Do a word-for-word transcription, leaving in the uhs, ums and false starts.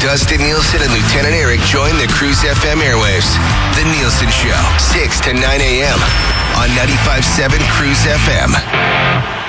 Dustin Nielsen and Lieutenant Eric join the Cruise F M airwaves. The Nielsen Show, six to nine a.m. on ninety-five point seven Cruise F M.